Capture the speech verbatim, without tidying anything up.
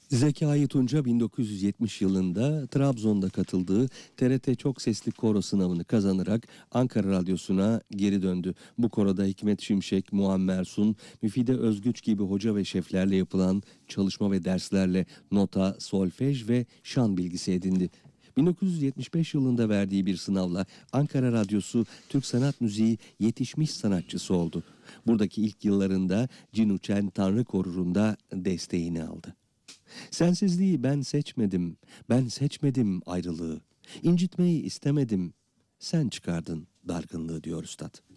Zekai Tunca bin dokuz yüz yetmiş yılında Trabzon'da katıldığı T R T Çok Sesli Koro sınavını kazanarak Ankara Radyosu'na geri döndü. Bu koroda Hikmet Şimşek, Muammer Sun, Müfide Özgüç gibi hoca ve şeflerle yapılan çalışma ve derslerle nota, solfej ve şan bilgisi edindi. bin dokuz yüz yetmiş beş yılında verdiği bir sınavla Ankara Radyosu Türk Sanat Müziği yetişmiş sanatçısı oldu. Buradaki ilk yıllarında Cinuçen Tanrı Koruru'nda desteğini aldı. Sensizliği ben seçmedim, ben seçmedim ayrılığı. İncitmeyi istemedim, sen çıkardın dargınlığı diyor üstad.